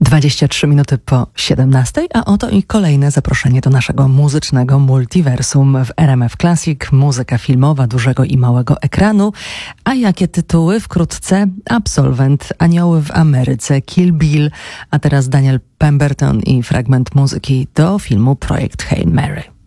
23 minuty po 17, a oto i kolejne zaproszenie do naszego muzycznego multiversum w RMF Classic. Muzyka filmowa dużego i małego ekranu. A jakie tytuły? Wkrótce Absolwent, Anioły w Ameryce, Kill Bill, a teraz Daniel Pemberton i fragment muzyki do filmu Projekt Hail Mary.